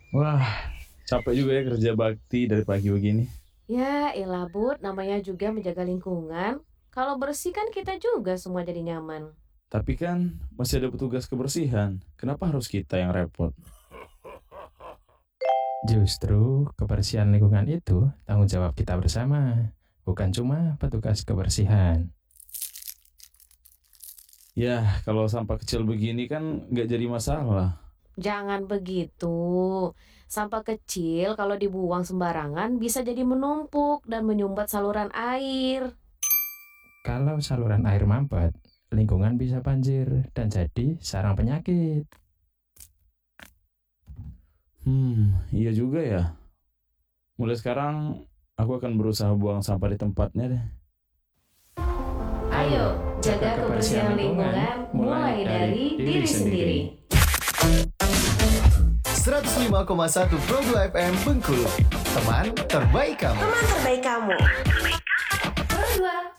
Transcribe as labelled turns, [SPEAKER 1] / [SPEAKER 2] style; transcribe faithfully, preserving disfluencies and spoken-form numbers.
[SPEAKER 1] Wah, capek juga ya kerja bakti dari pagi begini.
[SPEAKER 2] Ya, elah Bud, namanya juga menjaga lingkungan. Kalau bersih kan kita juga semua jadi nyaman.
[SPEAKER 1] Tapi kan masih ada petugas kebersihan. Kenapa harus kita yang repot?
[SPEAKER 3] Justru kebersihan lingkungan itu tanggung jawab kita bersama, bukan cuma petugas kebersihan.
[SPEAKER 1] Ya, kalau sampah kecil begini kan nggak jadi masalah.
[SPEAKER 2] Jangan begitu. Sampah kecil kalau dibuang sembarangan bisa jadi menumpuk dan menyumbat saluran air.
[SPEAKER 3] Kalau saluran air mampet, lingkungan bisa banjir dan jadi sarang penyakit.
[SPEAKER 1] Hmm, iya juga ya. Mulai sekarang aku akan berusaha buang sampah di tempatnya deh.
[SPEAKER 2] Ayo, jaga kebersihan lingkungan mulai dari diri sendiri.
[SPEAKER 4] seratus lima koma satu Pro dua F M Bengkulu. Teman terbaik kamu.
[SPEAKER 2] Teman terbaik kamu. Pro dua.